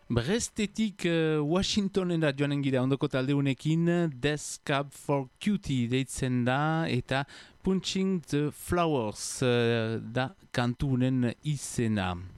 Brestetik Washingtonera joanen gira ondoko taldeunekin Death Cab for Cutie deitzen da eta Punching the Flowers da kantunen izena.